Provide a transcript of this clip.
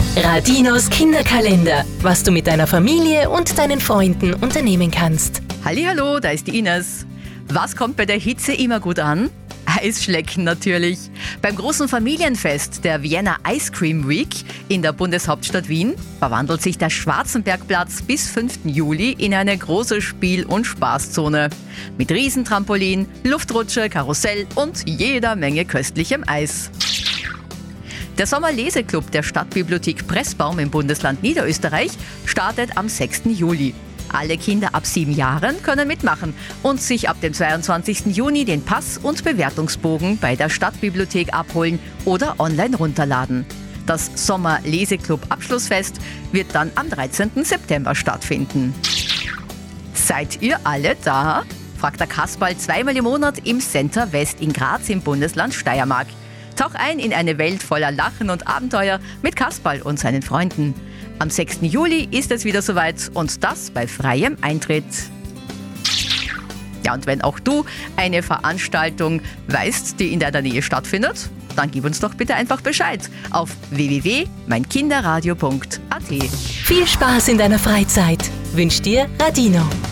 Radinos Kinderkalender, was du mit deiner Familie und deinen Freunden unternehmen kannst. Hallihallo, da ist die Ines. Was kommt bei der Hitze immer gut an? Eisschlecken natürlich. Beim großen Familienfest der Vienna Ice Cream Week in der Bundeshauptstadt Wien verwandelt sich der Schwarzenbergplatz bis 5. Juli in eine große Spiel- und Spaßzone. Mit Riesentrampolin, Luftrutsche, Karussell und jeder Menge köstlichem Eis. Der Sommerleseclub der Stadtbibliothek Pressbaum im Bundesland Niederösterreich startet am 6. Juli. Alle Kinder ab 7 Jahren können mitmachen und sich ab dem 22. Juni den Pass und Bewertungsbogen bei der Stadtbibliothek abholen oder online runterladen. Das Sommerleseclub-Abschlussfest wird dann am 13. September stattfinden. Seid ihr alle da? Fragt der Kasperl zweimal im Monat im Center West in Graz im Bundesland Steiermark. Tauch ein in eine Welt voller Lachen und Abenteuer mit Kasperl und seinen Freunden. Am 6. Juli ist es wieder soweit und das bei freiem Eintritt. Ja, und wenn auch du eine Veranstaltung weißt, die in deiner Nähe stattfindet, dann gib uns doch bitte einfach Bescheid auf www.meinkinderradio.at. Viel Spaß in deiner Freizeit wünscht dir Radino.